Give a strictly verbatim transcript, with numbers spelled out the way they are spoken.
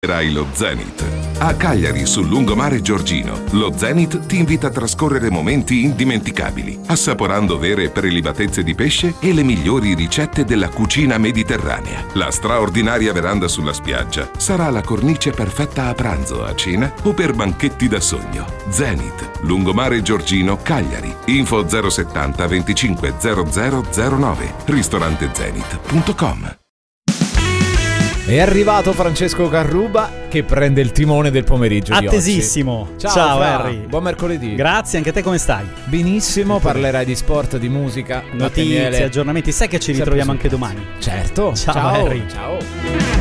Rai lo Zenith. A Cagliari, sul lungomare Giorgino, lo Zenith ti invita a trascorrere momenti indimenticabili, assaporando vere prelibatezze di pesce e le migliori ricette della cucina mediterranea. La straordinaria veranda sulla spiaggia sarà la cornice perfetta a pranzo, a cena o per banchetti da sogno. Zenith, lungomare Giorgino, Cagliari. Info zero settanta venticinque zero zero zero nove, ristorante zenith punto com. È arrivato Francesco Carruba che prende il timone del pomeriggio di oggi. Attesissimo. Ciao, Ciao Henry. Buon mercoledì. Grazie, anche a te come stai? Benissimo, parlerai di sport, di musica, notizie, aggiornamenti. Sai che ci ritroviamo anche domani. Certo. Ciao, ciao Henry. Ciao.